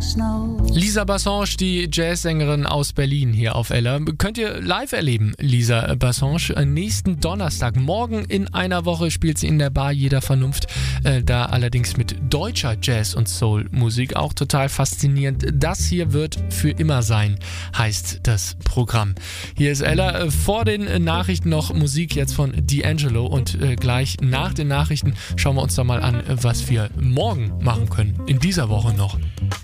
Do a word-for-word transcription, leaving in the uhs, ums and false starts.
Lisa Bassange, die Jazzsängerin aus Berlin hier auf Ella. Könnt ihr live erleben, Lisa Bassange. Nächsten Donnerstag, morgen in einer Woche spielt sie in der Bar Jeder Vernunft. Äh, da allerdings mit deutscher Jazz- und Soul-Musik. Auch total faszinierend. Das hier wird für immer sein, heißt das Programm. Hier ist Ella. Vor den Nachrichten noch Musik jetzt von D'Angelo und äh, gleich nach den Nachrichten schauen wir uns da mal an, was wir morgen machen können. In dieser Woche noch.